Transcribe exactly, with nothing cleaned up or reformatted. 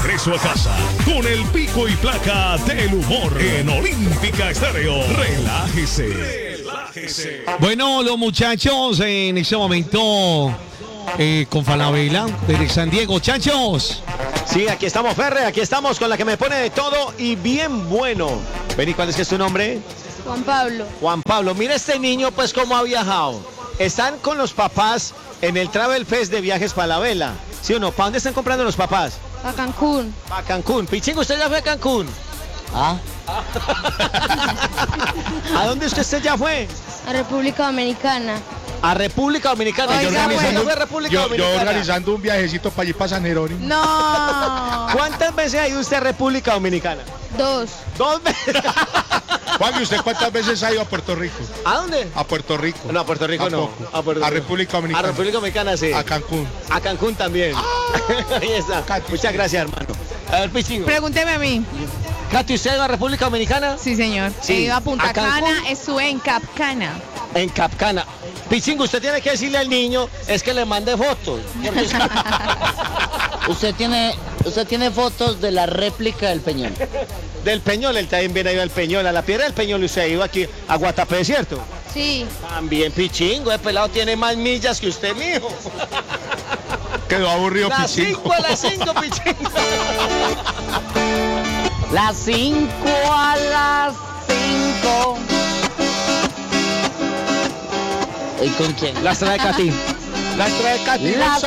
regreso a casa con el pico y placa del humor en Olímpica Estéreo. Relájese. Relájese. Bueno, los muchachos en este momento eh, con Falabella de San Diego. Chachos. Sí, aquí estamos, Ferre, aquí estamos con la que me pone de todo y bien bueno. Vení, ¿cuál es que es tu nombre? Juan Pablo. Juan Pablo, mira este niño pues cómo ha viajado. Están con los papás en el Travel Fest de Viajes Falabella. ¿Sí o no? ¿Para dónde están comprando los papás? A Cancún. A Cancún. Pichingo, ¿usted ya fue a Cancún? ¿Ah? ¿A dónde es que usted ya fue? A República Dominicana. A República Dominicana. Oiga, yo organizando, bueno. a República Yo, Dominicana. yo organizando un viajecito para allí para San Jerónimo. No. ¿Cuántas veces ha ido usted a República Dominicana? Dos. Dos veces. Juan, ¿y usted cuántas veces ha ido a Puerto Rico? ¿A dónde? A Puerto Rico. No, a Puerto Rico ¿A no. poco? A, Puerto A Rico. República Dominicana. A República Dominicana, sí. A Cancún. A Cancún también. Ahí está. Katy, Muchas sí. gracias, hermano. A ver, Pichingo. Pregúnteme a mí. Katy, ¿usted ha ido a República Dominicana? Sí, señor. Sí. He ido a Punta ¿A Cancún? Cana, estuve en Cap Cana. En Capcana. Pichingo, usted tiene que decirle al niño, es que le mande fotos. Porque es- Usted tiene, usted tiene fotos de la réplica del Peñón. Del Peñol, él también viene ido al Peñol, a la piedra del Peñol, y usted ha ido aquí a Guatapé, ¿cierto? Sí. También, Pichingo, el pelado tiene más millas que usted, mijo. Quedó aburrido Las Pichingo. cinco a las cinco, Pichingo. Las cinco a las cinco. ¿Y con quién? Las trae Katy. Las trae Katy. Las